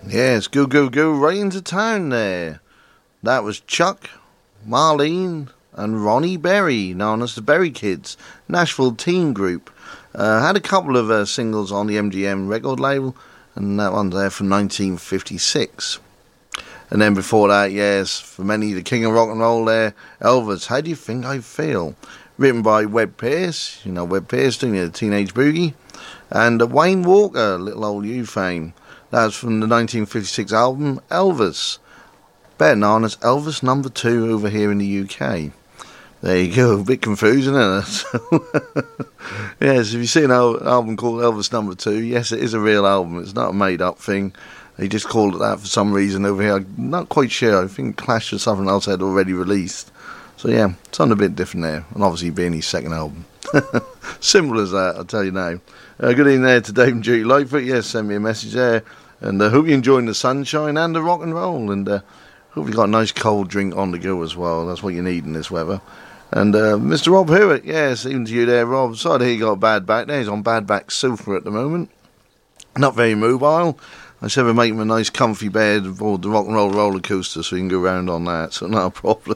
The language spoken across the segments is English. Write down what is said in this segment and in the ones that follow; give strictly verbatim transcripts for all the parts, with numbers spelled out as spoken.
Yes, go, go, go right into town there. That was Chuck, Marlene, and Ronnie Berry, known as the Berry Kids, Nashville teen group. Uh, had a couple of uh, singles on the M G M record label, and that one there from nineteen fifty-six. And then before that, yes, for many, the king of rock and roll there, Elvis, How Do You Think I Feel? Written by Webb Pierce, you know, Webb Pierce doing the Teenage Boogie, and uh, Wayne Walker, Little Old You fame. That was from the nineteen fifty-six album Elvis, better known as Elvis Number Two over here in the U K. There you go, a bit confusing, isn't it? Yes, if you see an al- album called Elvis Number Two, yes, it is a real album. It's not a made-up thing. They just called it that for some reason over here. I'm not quite sure. I think Clash or something else had already released. So yeah, something a bit different there. And obviously being his second album. Simple as that, I'll tell you now. Uh, good evening there to Dave and Judy Lightfoot. Yes, send me a message there. And I uh, hope you're enjoying the sunshine and the rock and roll. And uh, hope you got a nice cold drink on the go as well. That's what you need in this weather. And uh, Mister Rob Hewitt, yes, even to you there, Rob. Sorry to hear you got a bad back there. He's on bad back sofa at the moment. Not very mobile. I said we'd make him a nice comfy bed aboard the rock and roll roller coaster so he can go round on that. So not a problem.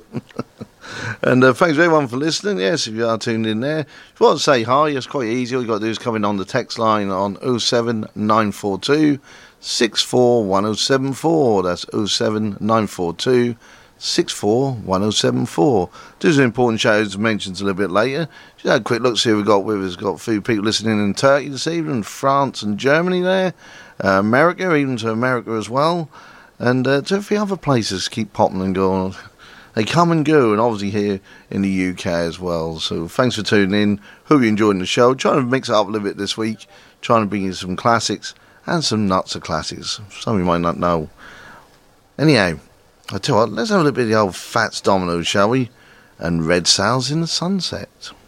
And uh, thanks everyone for listening. Yes, if you are tuned in there. If you want to say hi, it's quite easy. All you got to do is come in on the text line on oh seven nine four two six four one oh seven four. That's oh seven nine four two six four one oh seven four. Do some important shows mentioned a little bit later. Just have a quick look, see who we've got with us. We've got a few people listening in Turkey this evening, France and Germany there, uh, America, even to America as well, and uh, to a few other places keep popping and going. They come and go, and obviously here in the U K as well. So thanks for tuning in. Hope you're enjoying the show. Trying to mix it up a little bit this week. Trying to bring you some classics and some nuts of classics. Some of you might not know. Anyhow, I tell you what, let's have a little bit of the old Fats Domino, shall we? And Red Sails in the Sunset.